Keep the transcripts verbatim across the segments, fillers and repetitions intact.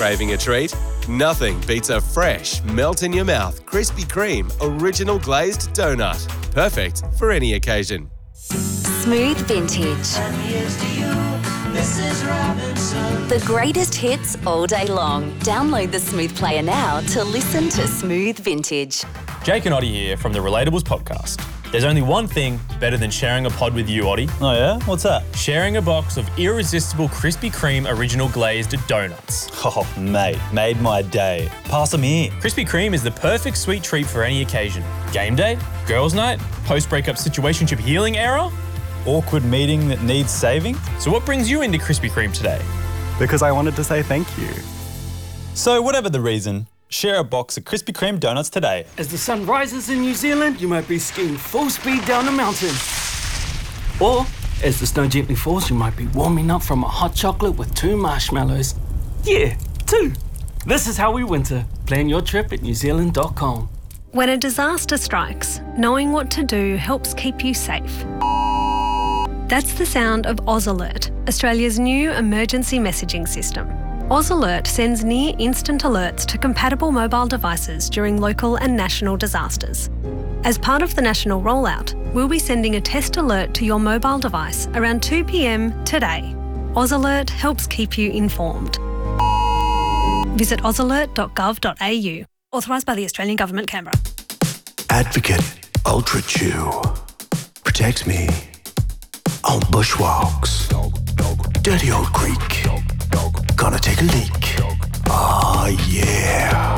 Craving a treat? Nothing beats a fresh, melt-in-your-mouth Krispy Kreme original glazed donut. Perfect for any occasion. Smooth Vintage. And here's to you, Missus Robinson. The greatest hits all day long. Download the Smooth Player now to listen to Smooth Vintage. Jake and Oddie here from the Relatables podcast. There's only one thing better than sharing a pod with you, Oddie. Oh yeah? What's that? Sharing a box of irresistible Krispy Kreme original glazed donuts. Oh, mate, made my day. Pass them here. Krispy Kreme is the perfect sweet treat for any occasion. Game day, girls' night, post-breakup situationship healing era. Awkward meeting that needs saving? So what brings you into Krispy Kreme today? Because I wanted to say thank you. So whatever the reason, share a box of Krispy Kreme donuts today. As the sun rises in New Zealand, you might be skiing full speed down a mountain. Or, as the snow gently falls, you might be warming up from a hot chocolate with two marshmallows. Yeah, two. This is how we winter. Plan your trip at new zealand dot com. When a disaster strikes, knowing what to do helps keep you safe. That's the sound of Oz Alert, Australia's new emergency messaging system. Oz Alert sends near instant alerts to compatible mobile devices during local and national disasters. As part of the national rollout, we'll be sending a test alert to your mobile device around two p.m. today. Oz Alert helps keep you informed. Visit oz alert dot gov dot a u. Authorised by the Australian Government, Canberra. Advocate Ultra Chew protects me on bushwalks. Dirty old creek. Gonna take a leak. Ah, yeah.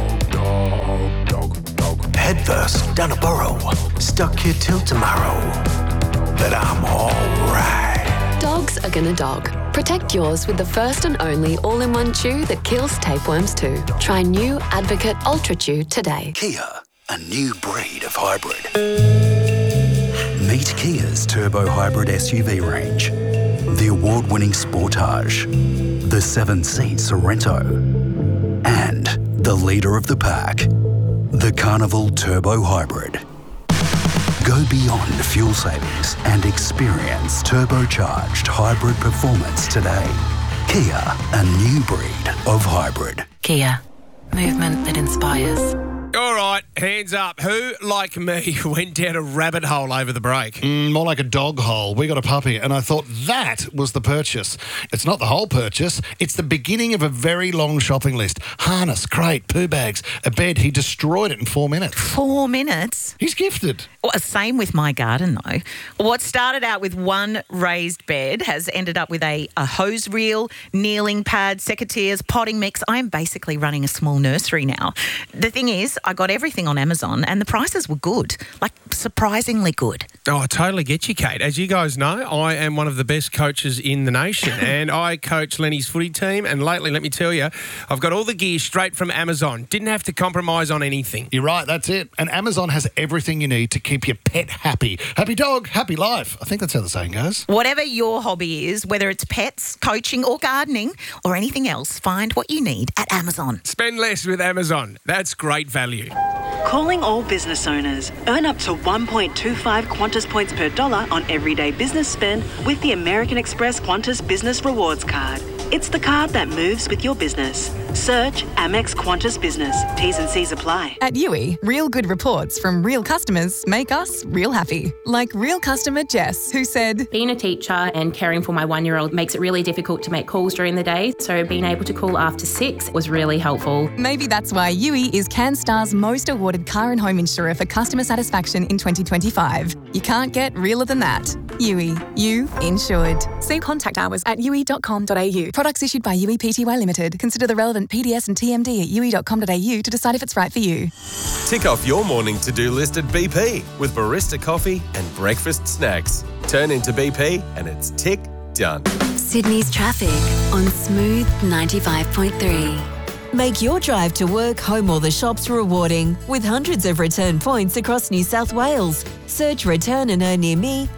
Head first down a burrow. Stuck here till tomorrow. But I'm alright. Dogs are gonna dog. Protect yours with the first and only all-in-one chew that kills tapeworms too. Try new Advocate Ultra Chew today. Kia, a new breed of hybrid. Meet Kia's turbo hybrid S U V range. The award-winning Sportage, the seven-seat Sorrento, and the leader of the pack, the Carnival Turbo Hybrid. Go beyond fuel savings and experience turbocharged hybrid performance today. Kia, a new breed of hybrid. Kia, movement that inspires. All right, hands up. Who, like me, went down a rabbit hole over the break? Mm, more like a dog hole. We got a puppy, and I thought that was the purchase. It's not the whole purchase. It's the beginning of a very long shopping list. Harness, crate, poo bags, a bed. He destroyed it in four minutes. Four minutes? He's gifted. Well, same with my garden, though. What started out with one raised bed has ended up with a, a hose reel, kneeling pad, secateurs, potting mix. I'm basically running a small nursery now. The thing is, I got everything on Amazon and the prices were good, like surprisingly good. Oh, I totally get you, Kate. As you guys know, I am one of the best coaches in the nation and I coach Lenny's footy team, and lately, let me tell you, I've got all the gear straight from Amazon. Didn't have to compromise on anything. You're right, that's it. And Amazon has everything you need to keep your pet happy. Happy dog, happy life. I think that's how the saying goes. Whatever your hobby is, whether it's pets, coaching or gardening or anything else, find what you need at Amazon. Spend less with Amazon. That's great value. Calling all business owners. Earn up to one point two five Qantas points per dollar on everyday business spend with the American Express Qantas Business Rewards Card. It's the card that moves with your business. Search Amex Qantas Business. T's and C's apply. At U I, real good reports from real customers make us real happy. Like real customer Jess, who said, being a teacher and caring for my one-year-old makes it really difficult to make calls during the day, so being able to call after six was really helpful. Maybe that's why U I is CanStar's most awarded car and home insurer for customer satisfaction in twenty twenty-five. You can't get realer than that. U I, you insured. See contact hours at u i dot com dot a u. Products issued by U I Pty Limited. Consider the relevant P D S and T M D at u i dot com dot a u to decide if it's right for you. Tick off your morning to-do list at B P with barista coffee and breakfast snacks. Turn into B P and it's tick done. Sydney's traffic on Smooth ninety-five point three. Make your drive to work, home or the shops rewarding with hundreds of return points across New South Wales. Search Return and Earn Near Me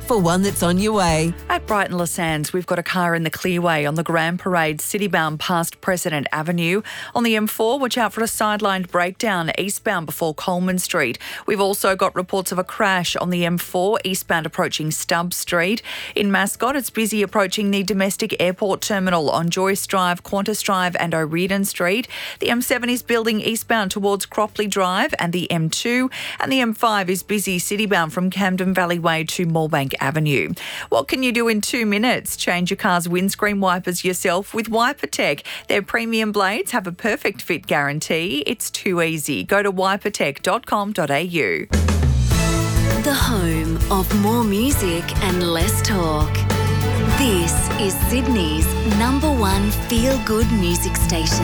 for one that's on your way. At Brighton Le Sands, we've got a car in the clearway on the Grand Parade, citybound past President Avenue. On the M four, watch out for a sidelined breakdown eastbound before Coleman Street. We've also got reports of a crash on the M four, eastbound approaching Stubbs Street. In Mascot, it's busy approaching the domestic airport terminal on Joyce Drive, Qantas Drive and O'Riordan Street. The M seven is building eastbound towards Cropley Drive and the M two, and the M five is busy citybound from Camden Valley Way to Moorebank Avenue. What can you do in two minutes? Change your car's windscreen wipers yourself with WiperTech. Their premium blades have a perfect fit guarantee. It's too easy. Go to wipertech dot com dot a u. The home of more music and less talk. This is Sydney's number one feel-good music station.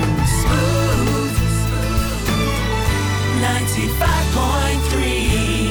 ninety-five point three.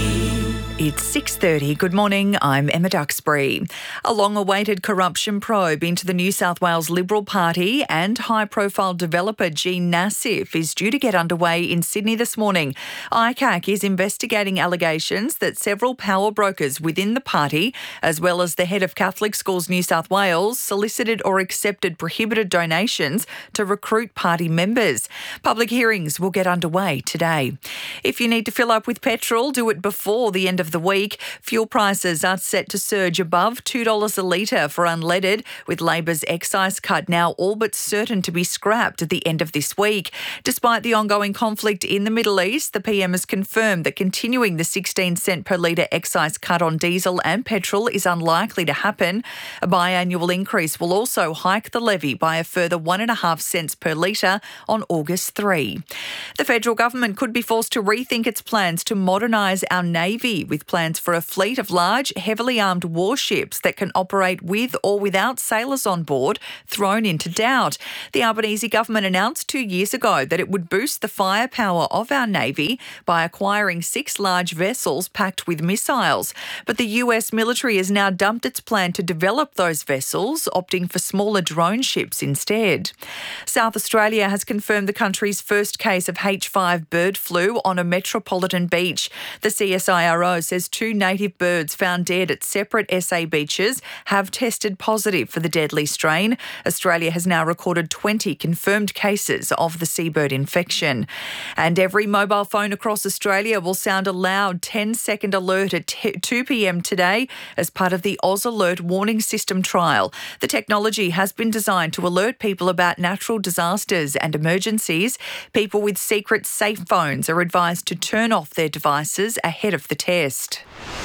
It's six thirty. Good morning, I'm Emma Duxbury. A long-awaited corruption probe into the New South Wales Liberal Party and high-profile developer Gene Nassif is due to get underway in Sydney this morning. I C A C is investigating allegations that several power brokers within the party, as well as the head of Catholic Schools New South Wales, solicited or accepted prohibited donations to recruit party members. Public hearings will get underway today. If you need to fill up with petrol, do it before the end of the week. Fuel prices are set to surge above two dollars a litre for unleaded, with Labor's excise cut now all but certain to be scrapped at the end of this week. Despite the ongoing conflict in the Middle East, the P M has confirmed that continuing the sixteen cent per litre excise cut on diesel and petrol is unlikely to happen. A biannual increase will also hike the levy by a further one and a half cents per litre on August third. The federal government could be forced to rethink its plans to modernise our Navy, with plans for a fleet of large, heavily armed warships that can operate with or without sailors on board thrown into doubt. The Albanese government announced two years ago that it would boost the firepower of our Navy by acquiring six large vessels packed with missiles. But the U S military has now dumped its plan to develop those vessels, opting for smaller drone ships instead. South Australia has confirmed the country's first case of H five bird flu on a metropolitan beach. The C S I R O says two native birds found dead at separate S A beaches have tested positive for the deadly strain. Australia has now recorded twenty confirmed cases of the seabird infection. And every mobile phone across Australia will sound a loud ten-second alert at two p.m. today as part of the Oz Alert warning system trial. The technology has been designed to alert people about natural disasters and emergencies. People with secret safe phones are advised to turn off their devices ahead of the test.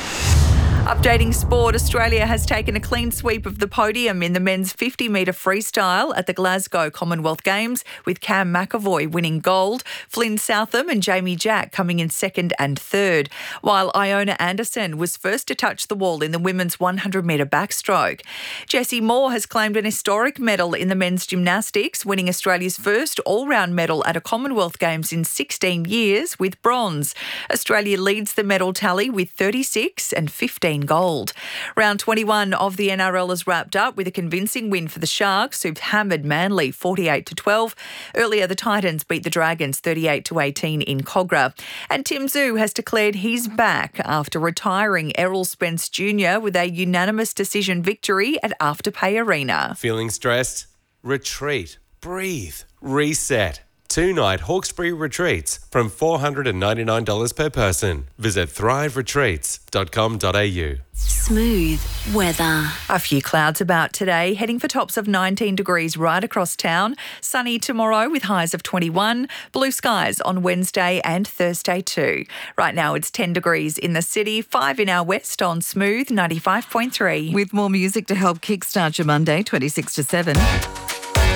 Updating sport, Australia has taken a clean sweep of the podium in the men's fifty metre freestyle at the Glasgow Commonwealth Games, with Cam McAvoy winning gold, Flynn Southam and Jamie Jack coming in second and third, while Iona Anderson was first to touch the wall in the women's one hundred metre backstroke. Jessie Moore has claimed an historic medal in the men's gymnastics, winning Australia's first all-round medal at a Commonwealth Games in sixteen years with bronze. Australia leads the medal tally with thirty-six and fifteen gold. Round twenty-one of the N R L is wrapped up with a convincing win for the Sharks, who've hammered Manly forty-eight to twelve. Earlier, the Titans beat the Dragons thirty-eight to eighteen in Cogra. And Tim Zhu has declared he's back after retiring Errol Spence Junior with a unanimous decision victory at Afterpay Arena. Feeling stressed? Retreat. Breathe. Reset. Two-night Hawkesbury retreats from four hundred ninety-nine dollars per person. Visit thrive retreats dot com dot a u. Smooth weather. A few clouds about today, heading for tops of nineteen degrees right across town. Sunny tomorrow with highs of twenty-one. Blue skies on Wednesday and Thursday too. Right now it's ten degrees in the city, five in our west on Smooth ninety-five point three. With more music to help kickstart your Monday, twenty-six to seven.